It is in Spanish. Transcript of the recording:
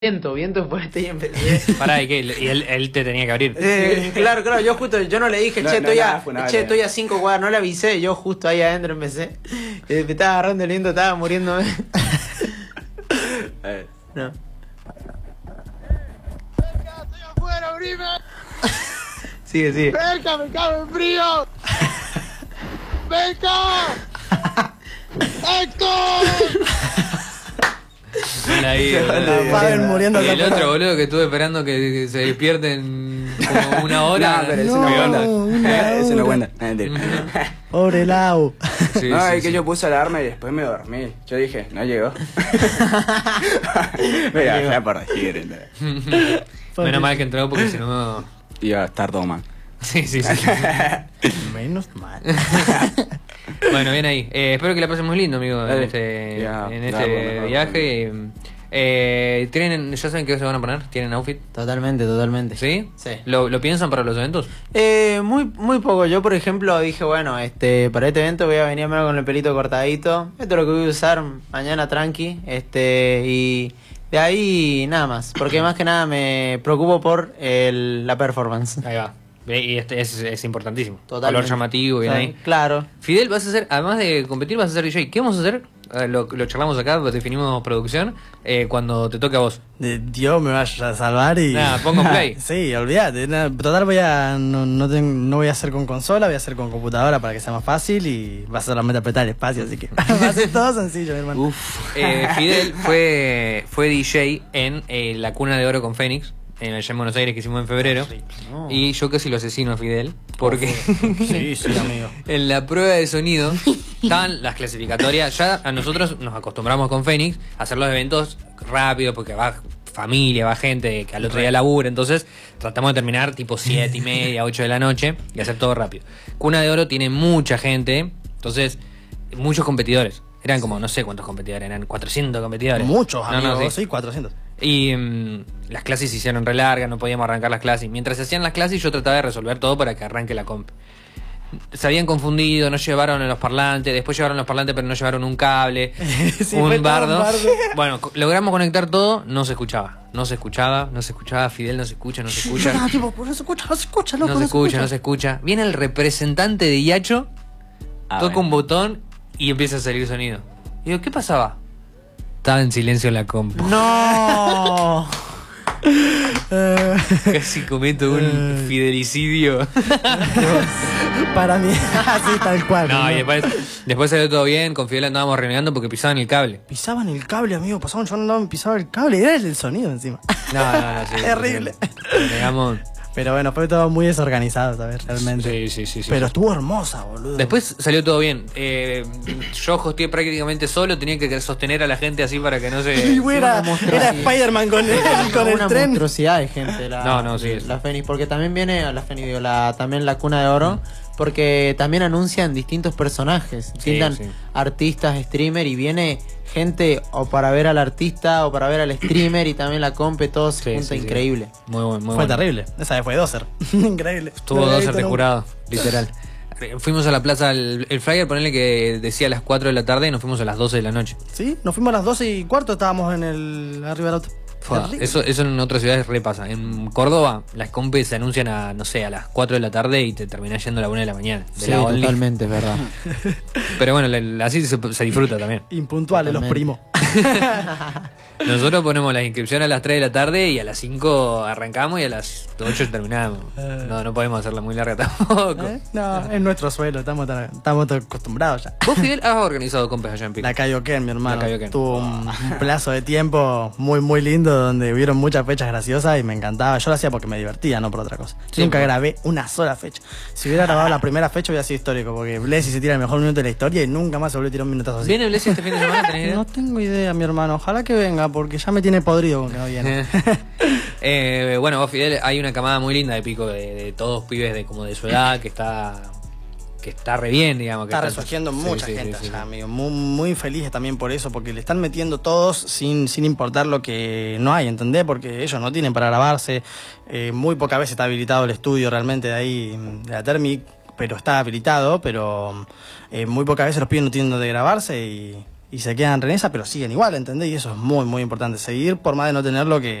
Viento por este y empecé. Pará, ¿y él te tenía que abrir? Claro, yo no le dije, No, estoy a 5 cuadras, no le avisé, yo justo ahí adentro empecé. Me estaba agarrando el viento, estaba muriéndome. No. ¡Estoy afuera, abrime! Sigue. ¡Venga, me cago en frío! ¡Venga! ¡Héctor! Pavel muriendo. Y el otro boludo que estuve esperando que se despierten como una hora. No, pero eso no cuenta. Pobre Lau. Sí, no, es que yo puse alarma y después me dormí. Yo dije, no llegó. Mira, ya por decir. Menos mal que entró porque si no... Iba a estar todo mal. Sí. Menos mal. Bueno, bien ahí. Espero que la pasen muy lindo, amigo, en este viaje. ¿Tienen, ya saben qué se van a poner? ¿Tienen outfit? Totalmente. ¿Sí? Sí. ¿Lo piensan para los eventos? Muy poco. Yo, por ejemplo, dije, bueno, para este evento voy a venir medio con el pelito cortadito. Esto es lo que voy a usar mañana tranqui. Y de ahí nada más. Porque más que nada me preocupo por la performance. Ahí va. Y es importantísimo. Totalmente. Color llamativo, bien ahí. Claro. Fidel, vas a hacer, además de competir, vas a ser DJ. ¿Qué vamos a hacer? Lo charlamos acá, definimos producción. Cuando te toque a vos. Dios me vaya a salvar y... Nada, pongo play. Sí, olvídate. Total no voy a hacer con consola, voy a hacer con computadora para que sea más fácil y va a solamente apretar el espacio, así que va a ser todo sencillo, mi hermano. Fidel fue DJ en La Cuna de Oro con Fénix, en el Jam Buenos Aires que hicimos en febrero. No. Y yo casi lo asesino a Fidel porque Sí, amigo. en la prueba de sonido estaban las clasificatorias. Ya a nosotros nos acostumbramos con Fénix a hacer los eventos rápido porque va familia, va gente que al otro día labura, entonces tratamos de terminar tipo 7:30, 8 de la noche y hacer todo rápido. Cuna de Oro tiene mucha gente, entonces muchos competidores. Eran como, no sé cuántos competidores, eran 400 competidores. Muchos, amigos, sí, 400. Y las clases se hicieron re largas, no podíamos arrancar las clases. Mientras se hacían las clases yo trataba de resolver todo para que arranque la comp. Se habían confundido, no llevaron los parlantes, después llevaron los parlantes pero no llevaron un cable, Sí, un bardo. Bueno, logramos conectar todo, no se escuchaba, Fidel no se escucha. No se escucha. Viene el representante de Yacho, toca un botón y empieza a salir sonido. Y digo, ¿qué pasaba? Estaba en silencio la comp. ¡No! Casi cometo un fidelicidio. Para mí, así tal cual. No, y después salió todo bien, con Fidel andábamos renegando porque pisaban el cable. Pisaban el cable, amigo. Pasaban, yo andaba, pisaba el cable. Era el sonido encima. No, sí. Terrible. Renegamos. Pero bueno, fue todo muy desorganizado, ¿sabes? Realmente. Sí. Pero estuvo hermosa, boludo. Después salió todo bien. Yo hosteé prácticamente solo, tenía que sostener a la gente así para que no se... Y era Spider-Man con el una tren. monstruosidad de gente Sí. la Fénix, porque también viene la Fénix, también la Cuna de Oro, porque también anuncian distintos personajes, pintan artistas, streamer, y viene gente o para ver al artista o para ver al streamer, y también la compe, todo se junta increíble. Muy bueno. Fue terrible. Esa vez fue Dozer. Increíble. Estuvo Dozer de jurado, literal. Fuimos a la plaza, el flyer, ponele que decía a las 4 de la tarde y nos fuimos a las 12 de la noche. Sí, nos fuimos a las 12:15, estábamos arriba del auto. Eso en otras ciudades repasa. En Córdoba las compes se anuncian a, no sé, a las 4 de la tarde y te terminás yendo a la 1 de la mañana. Totalmente, es verdad. Pero bueno, así se disfruta también. Impuntuales los primos. Nosotros ponemos la inscripción a las 3 de la tarde y a las 5 arrancamos y a las 8 terminamos. No podemos hacerla muy larga tampoco. No, es nuestro suelo, estamos acostumbrados ya. ¿Vos, Fidel, has organizado compes allá en Pico? La Kaioken, mi hermano. La Kaioken. Tuvo un plazo de tiempo muy lindo donde hubieron muchas fechas graciosas y me encantaba. Yo lo hacía porque me divertía, no por otra cosa. Nunca grabé una sola fecha. Si hubiera grabado la primera fecha hubiera sido histórico, porque Blessy se tira el mejor minuto de la historia y nunca más se volvió a tirar un minutazo así. ¿Viene Blessy este fin de semana? ¿Tenés idea? No tengo idea, mi hermano. Ojalá que venga, porque ya me tiene podrido con que no viene. Bueno, vos, Fidel, hay una camada muy linda de Pico, de todos pibes como de su edad, que está re bien, digamos. Que está resurgiendo mucha gente allá, amigo. Muy felices también por eso, porque le están metiendo todos sin importar lo que no hay, ¿entendés? Porque ellos no tienen para grabarse. Muy pocas veces está habilitado el estudio realmente de ahí, de la Thermic, pero está habilitado, pero muy pocas veces los pibes no tienen donde grabarse y y se quedan en esa, pero siguen igual, ¿entendés? Y eso es muy, muy importante. Seguir por más de no tener lo que